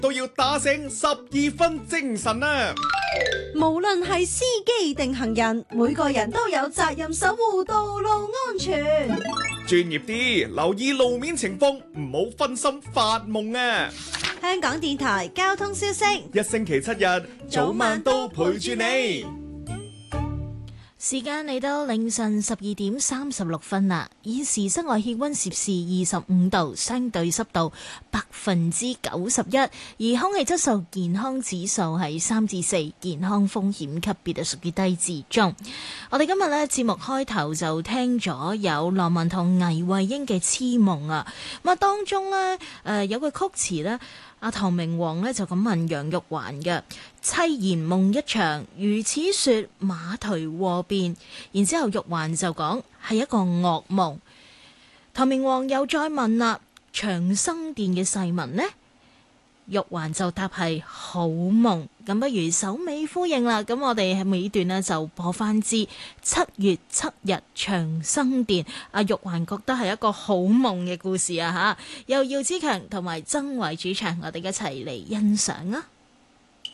都要打醒12分精神啊！ 無論係司機定行人，每個人都有責任守護道路安全。 專業啲，留意路面情況，唔好分心發夢啊！ 香港電台交通消息， 一星期7日，早晚都陪住你。 時間嚟到凌晨12點36分啦，現時室外氣溫攝氏25度，相對濕度91%，而空氣質素健康指數係3至4，健康風險級別係屬於低至中。我哋今日呢節目開頭就聽咗有羅文同倪慧英嘅《痴夢》啊，咁啊當中呢，有個曲詞呢。阿唐明皇呢就咁問楊玉環嘅：凄然夢一場，如此說馬頹禍變。然之後玉環就講係一個噩夢。唐明皇又再問啦：長生殿嘅誓文呢？玉環就答係好夢。咁不如首尾呼應啦。咁我哋喺尾段呢就播翻支7月7日長生殿。阿玉環覺得係一個好夢嘅故事啊吓，由姚子強同埋曾偉主唱，我哋一齊嚟欣賞啊！